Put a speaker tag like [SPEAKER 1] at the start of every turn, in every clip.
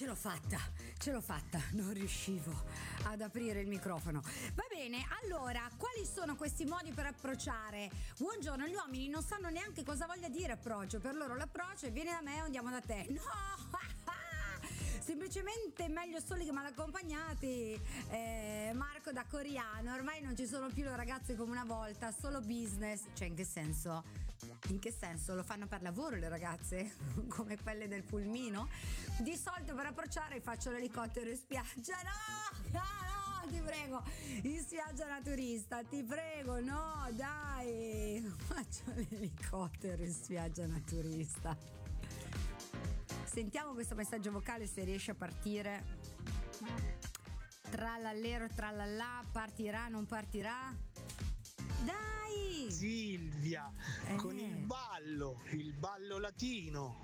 [SPEAKER 1] ce l'ho fatta, non riuscivo ad aprire il microfono. Va bene, allora, quali sono questi modi per approcciare? Buongiorno, gli uomini non sanno neanche cosa voglia dire approccio, per loro l'approccio è vieni da me o andiamo da te. No! Semplicemente meglio soli che mal accompagnati. Marco da Coriano, ormai non ci sono più le ragazze come una volta, solo business. Cioè, in che senso? In che senso? Lo fanno per lavoro le ragazze? Come quelle del pulmino? Di solito per approcciare faccio l'elicottero in spiaggia. No, ti prego, in spiaggia naturista, ti prego, no, dai, faccio l'elicottero in spiaggia naturista. Sentiamo questo messaggio vocale se riesce a partire. Trallallero, trallallà, partirà, non partirà? Dai!
[SPEAKER 2] Silvia, con il ballo latino.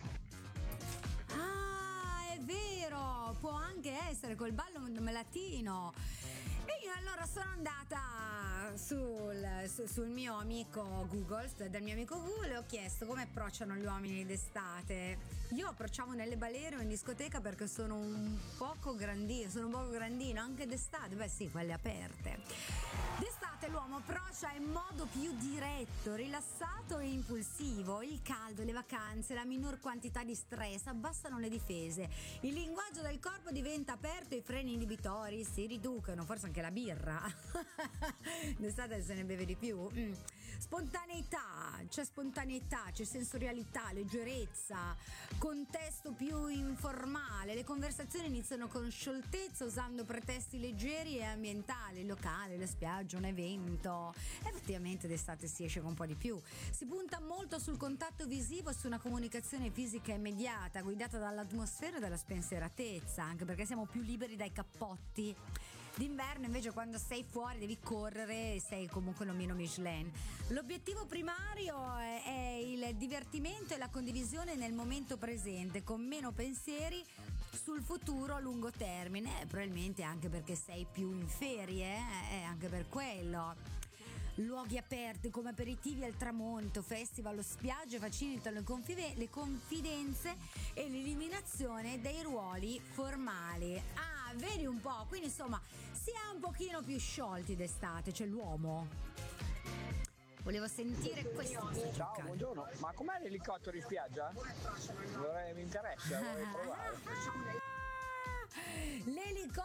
[SPEAKER 1] Ah, è vero, può anche essere col ballo latino. E io allora sono andata sul mio amico Google, dal mio amico Google, e ho chiesto come approcciano gli uomini d'estate. Io approcciavo nelle balere o in discoteca perché sono un poco grandino, anche d'estate, beh sì, quelle aperte. D'estate l'uomo approccia in modo più diretto, rilassato e impulsivo. Il caldo, le vacanze, la minor quantità di stress abbassano le difese. Il linguaggio del corpo diventa aperto, i freni inibitori si riducono, forse anche la birra. D'estate se ne beve di più. Spontaneità, c'è sensorialità, leggerezza, contesto più informale. Le conversazioni iniziano con scioltezza usando pretesti leggeri e ambientali, il locale, la spiaggia, un evento. Effettivamente d'estate si esce con un po' di più. Si punta molto sul contatto visivo e su una comunicazione fisica immediata, guidata dall'atmosfera e dalla spensieratezza, anche perché siamo più liberi dai cappotti. D'inverno invece quando sei fuori devi correre e sei comunque l'omino Michelin. L'obiettivo primario è il divertimento e la condivisione nel momento presente, con meno pensieri sul futuro a lungo termine, probabilmente anche perché sei più in ferie, anche per quello. Luoghi aperti come aperitivi al tramonto, festival o spiagge facilitano le confidenze e l'eliminazione dei ruoli formali. Ah, vedi un po', quindi insomma si è un pochino più sciolti d'estate, c'è l'uomo. Volevo sentire questo.
[SPEAKER 3] Ciao, buongiorno. Ma com'è l'elicottero in spiaggia? Mi interessa, vorrei provare.
[SPEAKER 1] L'elicottero